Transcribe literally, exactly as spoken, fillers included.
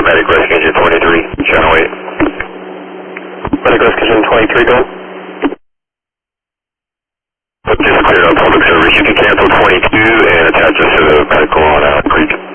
for medic rescue engine twenty-three, channel eight. Medic rescue engine twenty-three, go. Just cleared up public service. You can cancel twenty-two and attach us to the medical on uh, Creek.